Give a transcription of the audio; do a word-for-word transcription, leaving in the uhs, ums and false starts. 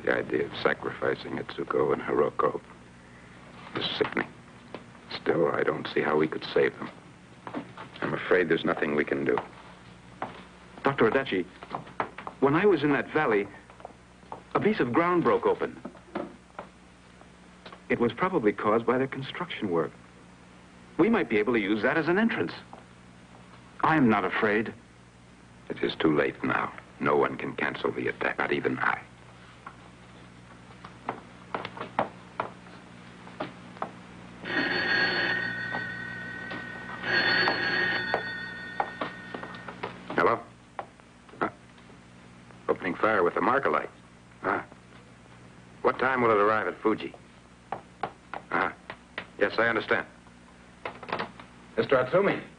The idea of sacrificing Itsuko and Hiroko is sickening. Still, I don't see how we could save them. I'm afraid there's nothing we can do. Doctor Adachi, when I was in that valley, a piece of ground broke open. It was probably caused by their construction work. We might be able to use that as an entrance. I'm not afraid. It is too late now. No one can cancel the attack, not even I. Hello? Huh? Opening fire with the marker light. Huh? What time will it arrive at Fuji? Uh-huh. Yes, I understand. Mister Atsumi.